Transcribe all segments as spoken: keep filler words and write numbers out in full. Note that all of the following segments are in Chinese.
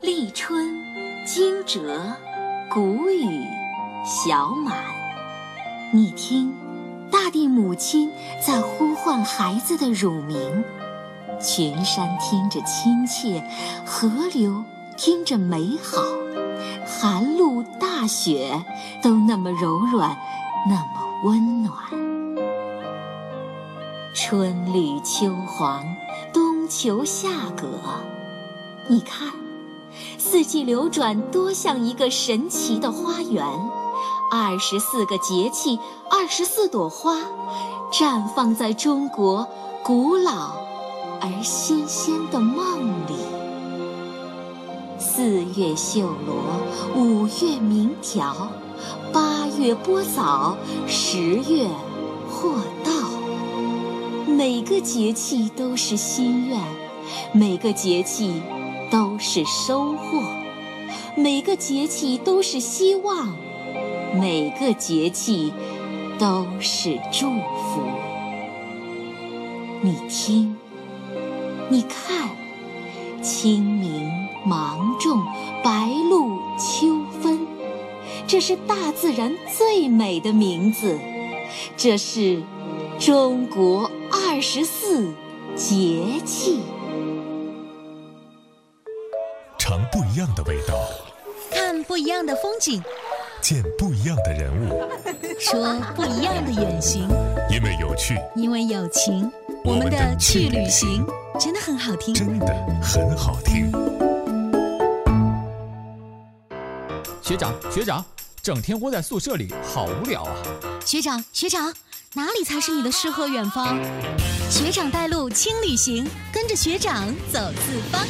立春、惊蛰、谷雨、小满。你听，大地母亲在呼唤孩子的乳名，群山听着亲切，河流听着美好，寒露大雪都那么柔软，那么温暖。春绿秋黄，冬秋夏葛，你看，四季流转多像一个神奇的花园，二十四个节气，二十四朵花，绽放在中国古老而新鲜的梦里。四月绣罗，五月鸣条，八月播枣，十月获稻。每个节气都是心愿，每个节气都是收获，每个节气都是希望，每个节气都是祝福。你听，你看，清明、芒种、白露、秋分，这是大自然最美的名字，这是中国二十四节气。 尝不一样的味道， 看不一样的风景， 见不一样的人物， 说不一样的远行。 因为有趣， 因为有情，我们的去旅行真的很好听， 真的很好听。 学长，学长，整天窝在宿舍里，好无聊啊！ 学长，学长，哪里才是你的诗和远方？学长带路轻旅行，跟着学长走四方。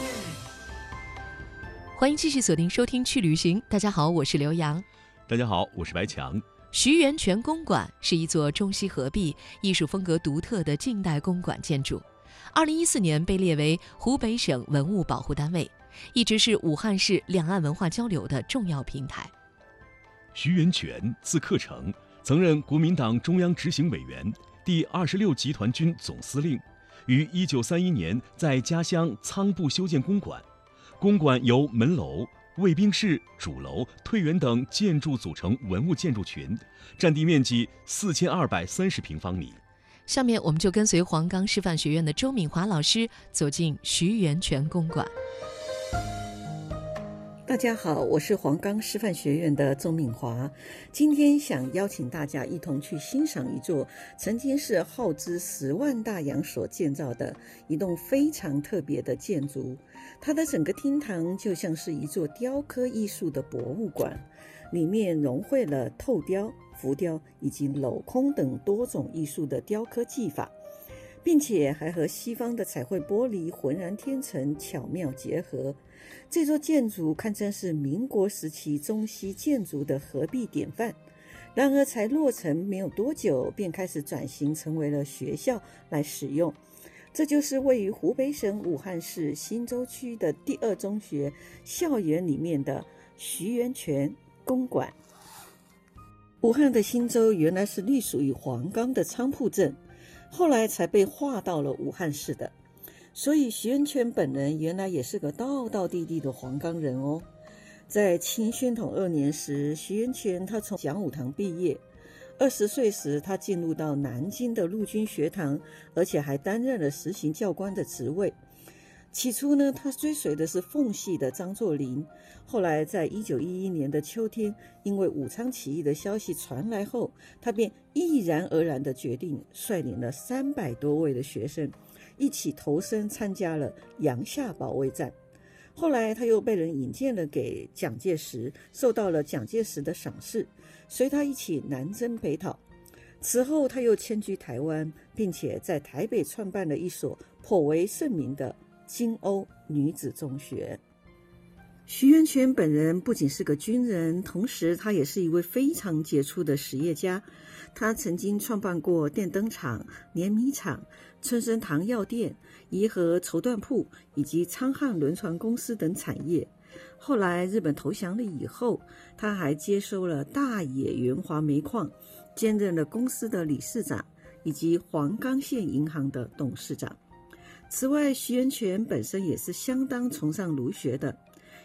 欢迎继续锁定收听去旅行。大家好，我是刘洋。 大家好，我是白强。 徐源泉公馆是一座中西合璧、艺术风格独特的近代公馆建筑。二零一四年被列为湖北省文物保护单位，一直是武汉市两岸文化交流的重要平台。 徐源泉，字克诚，曾任国民党中央执行委员、第二十六集团军总司令，于一九三一年在家乡仓部修建公馆。公馆由门楼、卫兵室、主楼、退园等建筑组成文物建筑群，占地面积四千二百三十平方米。 下面我们就跟随黄冈师范学院的周敏华老师走进徐源泉公馆。 大家好，我是黄冈师范学院的周敏华，今天想邀请大家一同去欣赏一座曾经是耗资十万大洋所建造的一栋非常特别的建筑。它的整个厅堂就像是一座雕刻艺术的博物馆，里面融汇了透雕、浮雕以及镂空等多种艺术的雕刻技法，并且还和西方的彩绘玻璃浑然天成巧妙结合。这座建筑堪称是民国时期中西建筑的合璧典范，然而才落成没有多久便开始转型成为了学校来使用。这就是位于湖北省武汉市新洲区的第二中学校园里面的徐源泉公馆。武汉的新洲原来是隶属于黄冈的仓铺镇，后来才被划到了武汉市的，所以徐源泉本人原来也是个道道地地的黄冈人哦。在清宣统二年时，徐源泉他从讲武堂毕业，二十岁时他进入到南京的陆军学堂，而且还担任了实行教官的职位。起初呢，他追随的是奉系的张作霖，后来在一九一一年的秋天，因为武昌起义的消息传来后，他便毅然而然地决定率领了三百多位的学生一起投身参加了阳夏保卫战。后来他又被人引荐了给蒋介石，受到了蒋介石的赏识，随他一起南征北讨。此后他又迁居台湾，并且在台北创办了一所颇为盛名的金瓯女子中学。徐源泉本人不仅是个军人，同时他也是一位非常杰出的实业家。他曾经创办过电灯厂、碾米厂、春生堂药店、颐和绸缎铺以及昌汉轮船公司等产业。后来日本投降了以后，他还接收了大野元华煤矿，兼任了公司的理事长以及黄冈县银行的董事长。此外，徐源泉本身也是相当崇尚儒学的。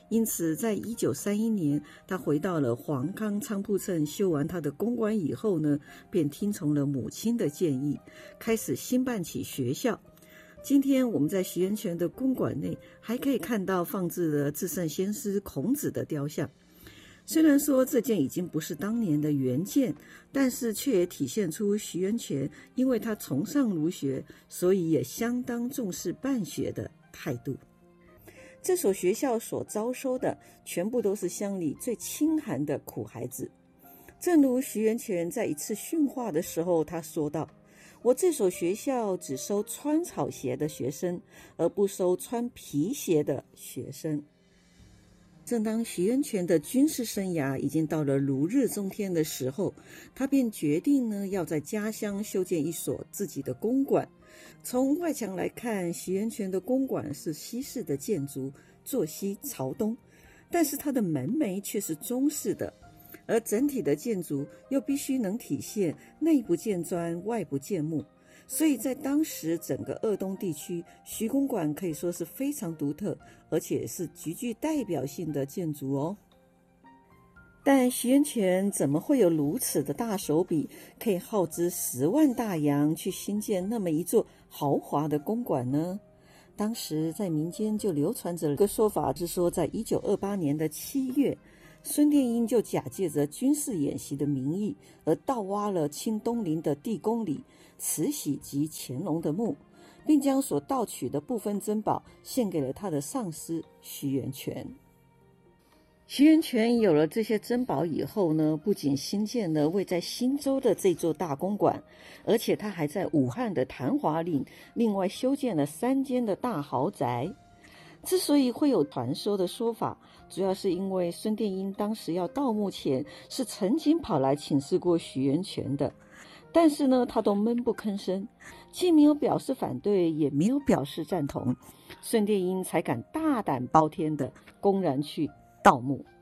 因此在一九三一年，他回到了黄冈仓铺镇修完他的公馆以后呢，便听从了母亲的建议，开始兴办起学校。今天我们在徐源泉的公馆内还可以看到放置了至圣先师孔子的雕像。虽然说这件已经不是当年的原件，但是却也体现出徐源泉因为他崇尚儒学，所以也相当重视办学的态度。这所学校所招收的全部都是乡里最清寒的苦孩子。正如徐源泉在一次训话的时候他说道，我这所学校只收穿草鞋的学生，而不收穿皮鞋的学生。正当徐源泉的军事生涯已经到了如日中天的时候，他便决定呢，要在家乡修建一所自己的公馆。从外墙来看，徐源泉的公馆是西式的建筑，坐西朝东，但是它的门楣却是中式的，而整体的建筑又必须能体现内不见砖，外不见木。所以在当时整个鄂东地区，徐公馆可以说是非常独特，而且是极具代表性的建筑哦。但徐源泉怎么会有如此的大手笔，可以耗资十万大洋去兴建那么一座豪华的公馆呢？当时在民间就流传着一个说法，是说在一九二八年的七月，孙殿英就假借着军事演习的名义，而盗挖了清东陵的地宫里慈禧及乾隆的墓，并将所盗取的部分珍宝献给了他的上司徐源泉。徐源泉有了这些珍宝以后呢，不仅兴建了位在新州的这座大公馆，而且他还在武汉的昙华岭另外修建了三间的大豪宅。之所以会有传说的说法，主要是因为孙殿英当时要盗墓前是曾经跑来请示过徐源泉的，但是呢，他都闷不吭声，既没有表示反对，也没有表示赞同，孙殿英才敢大胆包天的公然去盗墓。